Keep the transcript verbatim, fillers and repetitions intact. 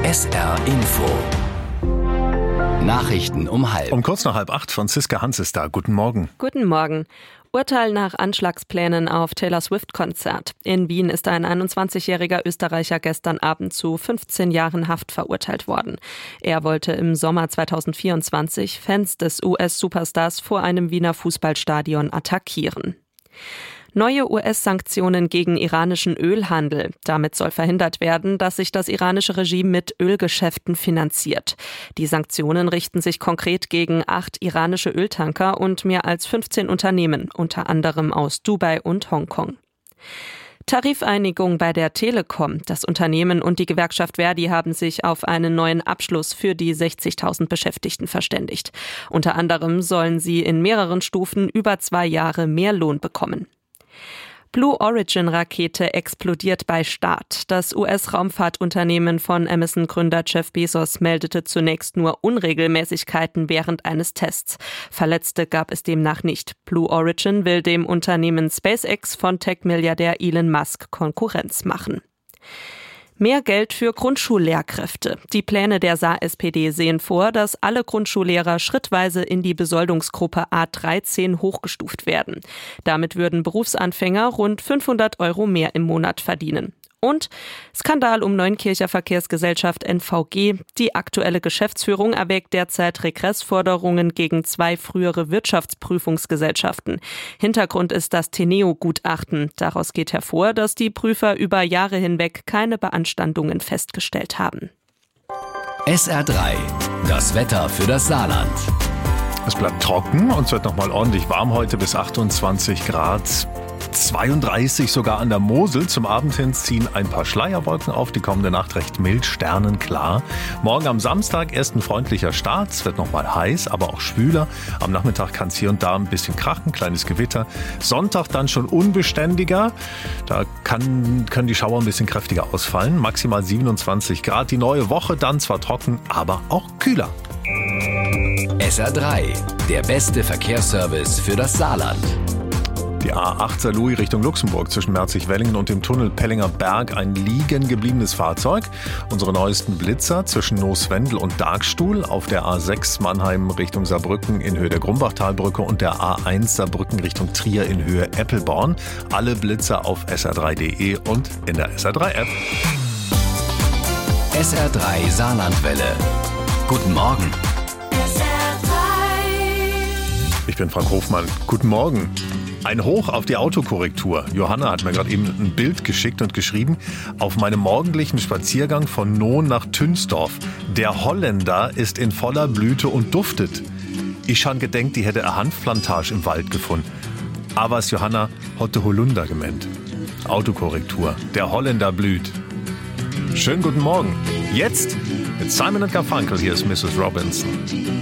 S R Info. Nachrichten um halb. Um kurz nach halb acht, Franziska Hans ist da. Guten Morgen. Guten Morgen. Urteil nach Anschlagsplänen auf Taylor Swift-Konzert. In Wien ist ein einundzwanzigjähriger Österreicher gestern Abend zu fünfzehn Jahren Haft verurteilt worden. Er wollte im Sommer zweitausendvierundzwanzig Fans des U S-Superstars vor einem Wiener Fußballstadion attackieren. Neue U S-Sanktionen gegen iranischen Ölhandel. Damit soll verhindert werden, dass sich das iranische Regime mit Ölgeschäften finanziert. Die Sanktionen richten sich konkret gegen acht iranische Öltanker und mehr als fünfzehn Unternehmen, unter anderem aus Dubai und Hongkong. Tarifeinigung bei der Telekom. Das Unternehmen und die Gewerkschaft Verdi haben sich auf einen neuen Abschluss für die sechzigtausend Beschäftigten verständigt. Unter anderem sollen sie in mehreren Stufen über zwei Jahre mehr Lohn bekommen. Blue Origin-Rakete explodiert bei Start. Das U S-Raumfahrtunternehmen von Amazon-Gründer Jeff Bezos meldete zunächst nur Unregelmäßigkeiten während eines Tests. Verletzte gab es demnach nicht. Blue Origin will dem Unternehmen SpaceX von Tech-Milliardär Elon Musk Konkurrenz machen. Mehr Geld für Grundschullehrkräfte. Die Pläne der Saar S P D sehen vor, dass alle Grundschullehrer schrittweise in die Besoldungsgruppe A dreizehn hochgestuft werden. Damit würden Berufsanfänger rund fünfhundert Euro mehr im Monat verdienen. Und Skandal um Neunkircher Verkehrsgesellschaft N V G. Die aktuelle Geschäftsführung erwägt derzeit Regressforderungen gegen zwei frühere Wirtschaftsprüfungsgesellschaften. Hintergrund ist das Teneo-Gutachten. Daraus geht hervor, dass die Prüfer über Jahre hinweg keine Beanstandungen festgestellt haben. S R drei. Das Wetter für das Saarland. Es bleibt trocken und es wird nochmal ordentlich warm heute bis achtundzwanzig Grad. zweiunddreißig sogar an der Mosel. Zum Abend hin ziehen ein paar Schleierwolken auf. Die kommende Nacht recht mild, sternenklar. Morgen am Samstag erst ein freundlicher Start. Es wird nochmal heiß, aber auch schwüler. Am Nachmittag kann es hier und da ein bisschen krachen, kleines Gewitter. Sonntag dann schon unbeständiger. Da kann, können die Schauer ein bisschen kräftiger ausfallen. Maximal siebenundzwanzig Grad. Die neue Woche dann zwar trocken, aber auch kühler. S R drei. Der beste Verkehrsservice für das Saarland. Die A acht Saarlouis Richtung Luxemburg zwischen Merzig-Wellingen und dem Tunnel Pellinger Berg ein liegen gebliebenes Fahrzeug. Unsere neuesten Blitzer zwischen Nooswendel und Dargstuhl auf der A sechs Mannheim Richtung Saarbrücken in Höhe der Grumbachtalbrücke und der A eins Saarbrücken Richtung Trier in Höhe Eppelborn. Alle Blitzer auf S R drei Punkt de und in der S R drei App. S R drei Saarlandwelle. Guten Morgen. Ich bin Frank Hofmann. Guten Morgen. Ein Hoch auf die Autokorrektur. Johanna hat mir gerade eben ein Bild geschickt und geschrieben, auf meinem morgendlichen Spaziergang von Nohn nach Tünsdorf. Der Holländer ist in voller Blüte und duftet. Ich han gedenkt, die hätte eine Hanfplantage im Wald gefunden. Aber es Johanna hatte Holunder gemeint. Autokorrektur. Der Holländer blüht. Schönen guten Morgen. Jetzt mit Simon und Garfunkel. Hier ist Missus Robinson.